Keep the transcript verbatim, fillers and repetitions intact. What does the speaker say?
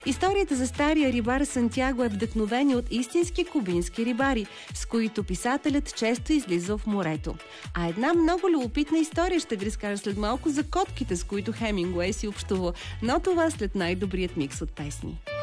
Историята за стария рибар Сантяго е вдъхновена от истински кубински рибари, с които писателят често излиза в морето. А една много любопитна история ще ви разкажа след малко за котките, с които Хемингуей си общува, но това след най-добрият микс от песни.